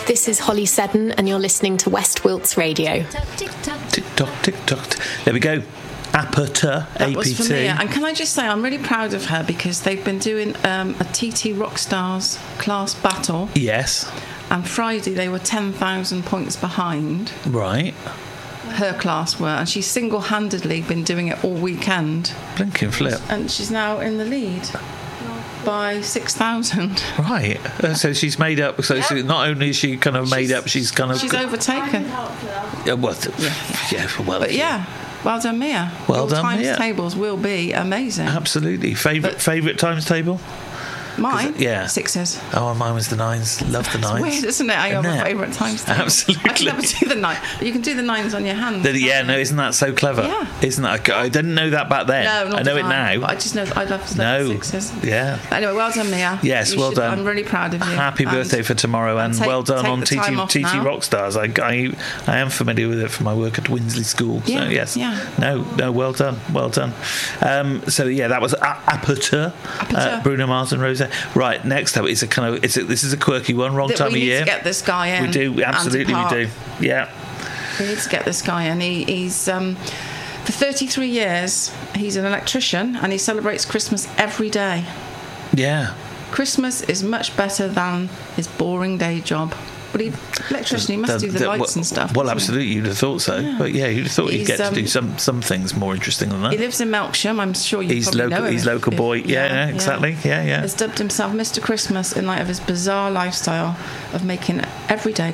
This is Holly Seddon, and you're listening to West Wilts Radio. Tick-tock, tick-tock. There we go. Aperture, That APT. was for Mia. And can I just say, I'm really proud of her because they've been doing a TT Rockstars class battle. Yes. And Friday they were 10,000 points behind. Right. Her class were, and she's single-handedly been doing it all weekend. Blinking flip. And she's now in the lead by 6,000. Right. So she's made up. So not only is she kind of made up, she's kind of... She's overtaken. Yeah, well, But yeah, well done, Mia. Well Your done, times Mia. tables will be amazing. Absolutely. Favourite times table? Mine? Yeah. Sixes. Oh, mine was the nines. Love the nines. Weird, isn't it? I have a favourite times table. Absolutely. I can never do the nine. You can do the nines on your hand. Isn't that so clever? Yeah. Isn't that? I didn't know that back then. No, not I know it I. now. But I just know I love sixes. Yeah. Anyway, well done, Mia. Yes, well done. I'm really proud of you. Happy birthday for tomorrow, and well done on TT Rockstars. I am familiar with it from my work at Winsley School. So yes. Yeah. No, well done. That was Aperture. Bruno Mars and Rosé. Right, next up is this is a quirky one. Wrong time of year. We need to get this guy in. We do, absolutely we do. Yeah. We need to get this guy in. He's for 33 years. He's an electrician and he celebrates Christmas every day. Yeah. Christmas is much better than his boring day job. But electrician, he must do the lights and stuff. Well, absolutely, you'd have thought so. Yeah. But yeah, you'd have thought he'd get to do some things more interesting than that. He lives in Melksham. I'm sure you probably know him. He's local boy. Yeah, exactly. Yeah. He's dubbed himself Mr. Christmas in light of his bizarre lifestyle of making every day